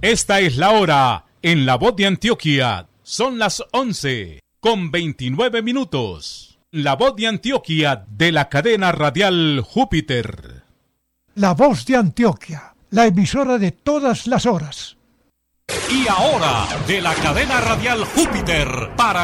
Esta es la hora en La Voz de Antioquia. Son las 11:29. La Voz de Antioquia de la cadena radial Júpiter. La Voz de Antioquia, la emisora de todas las horas. Y ahora, de la cadena radial Júpiter, para